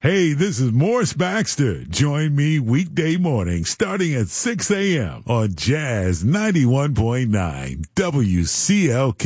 Hey, this is Morris Baxter. Join me weekday morning starting at 6 a.m. on Jazz 91.9 WCLK.